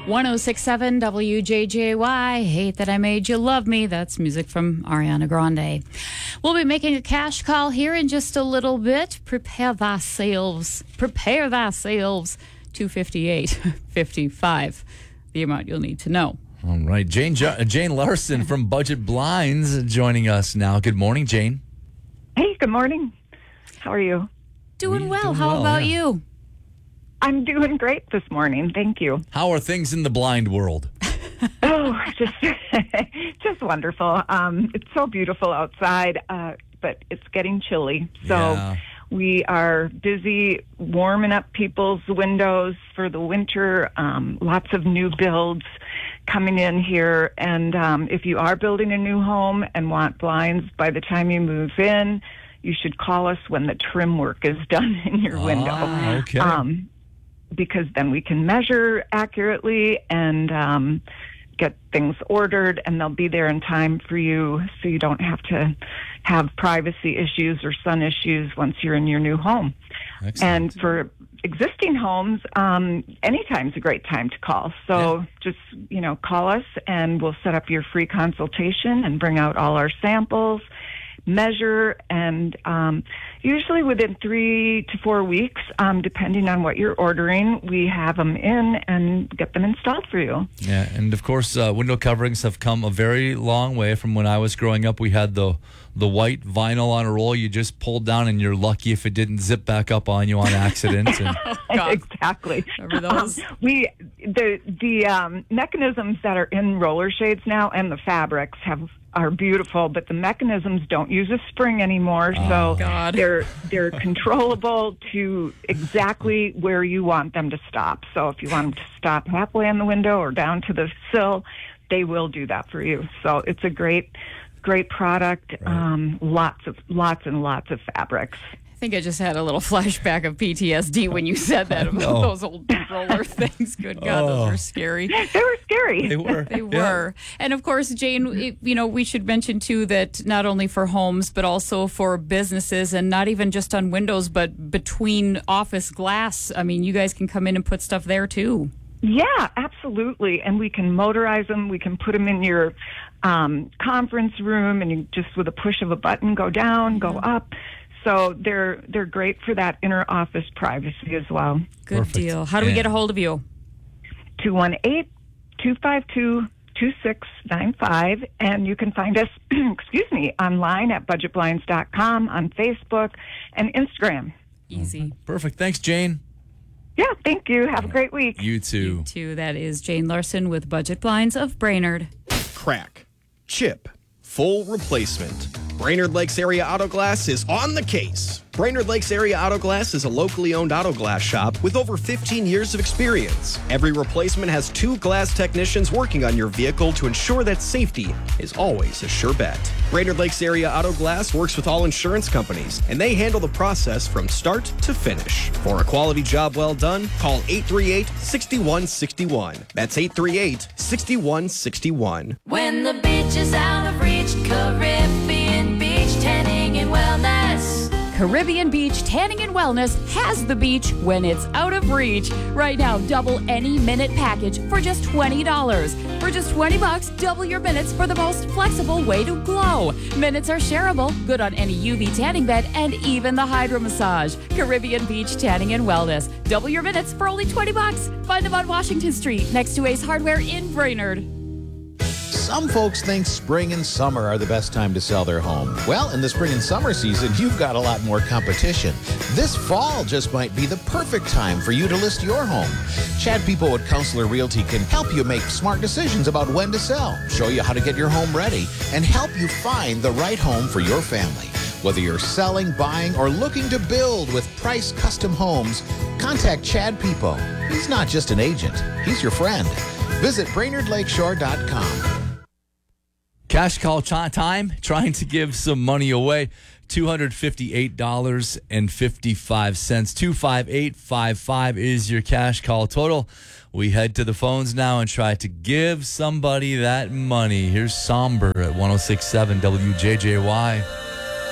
1067 WJJY. Hate That I Made You Love Me. That's music from Ariana Grande. We'll be making a cash call here in just a little bit. Prepare thyselves. 258.55. The amount you'll need to know. All right. Jane Larson from Budget Blinds joining us now. Good morning, Jane. Hey, good morning. How are you? Doing well. How about you? I'm doing great this morning. Thank you. How are things in the blind world? Oh, just wonderful. It's so beautiful outside, but it's getting chilly. So we are busy warming up people's windows for the winter. Lots of new builds coming in here. And if you are building a new home and want blinds by the time you move in, you should call us when the trim work is done in your window. Okay. Because then we can measure accurately and get things ordered, and they'll be there in time for you, so you don't have to have privacy issues or sun issues once you're in your new home. Excellent. And for existing homes, anytime's a great time to call. So just, call us and we'll set up your free consultation and bring out all our samples, measure, and usually within 3 to 4 weeks, depending on what you're ordering, we have them in and get them installed for you. Yeah, and of course, window coverings have come a very long way from when I was growing up. We had the white vinyl on a roll you just pulled down, and you're lucky if it didn't zip back up on you on accident. And Exactly. Remember those? The mechanisms that are in roller shades now and the fabrics are beautiful, but the mechanisms don't use a spring anymore, so they're controllable to exactly where you want them to stop. So if you want them to stop halfway in the window or down to the sill, they will do that for you. So it's a great product. Right. Lots and lots of fabrics. I think I just had a little flashback of PTSD when you said that about those old roller things. Good God, those were scary. They were scary. They were. They were. And of course, Jane, we should mention too that not only for homes, but also for businesses, and not even just on windows, but between office glass. I mean, you guys can come in and put stuff there too. Yeah, absolutely. And we can motorize them. We can put them in your conference room, and you just with a push of a button go down, go up. So they're great for that inner office privacy as well. Good deal. How do we get a hold of you? 218-252-2695. And you can find us, online at budgetblinds.com, on Facebook, and Instagram. Easy. Perfect. Thanks, Jane. Yeah, thank you. Have a great week. You too. You too. That is Jane Larson with Budget Blinds of Brainerd. Crack, chip, full replacement. Brainerd Lakes Area Auto Glass is on the case. Brainerd Lakes Area Auto Glass is a locally owned auto glass shop with over 15 years of experience. Every replacement has 2 glass technicians working on your vehicle to ensure that safety is always a sure bet. Brainerd Lakes Area Auto Glass works with all insurance companies, and they handle the process from start to finish. For a quality job well done, call 838-6161. That's 838-6161. When the beach is out of reach, Caribbean Beach Tanning and Wellness. Caribbean Beach Tanning and Wellness has the beach when it's out of reach. Right now, double any minute package for just $20. For just $20, double your minutes for the most flexible way to glow. Minutes are shareable, good on any UV tanning bed, and even the hydro massage. Caribbean Beach Tanning and Wellness. Double your minutes for only $20. Find them on Washington Street, next to Ace Hardware in Brainerd. Some folks think spring and summer are the best time to sell their home. Well, in the spring and summer season, you've got a lot more competition. This fall just might be the perfect time for you to list your home. Chad People at Counselor Realty can help you make smart decisions about when to sell, show you how to get your home ready, and help you find the right home for your family. Whether you're selling, buying, or looking to build with Price Custom Homes, contact Chad People. He's not just an agent, he's your friend. Visit BrainerdLakeshore.com. Cash call time, trying to give some money away. $258.55. 25855 is your cash call total. We head to the phones now and try to give somebody that money. Here's Somber at 1067 WJJY.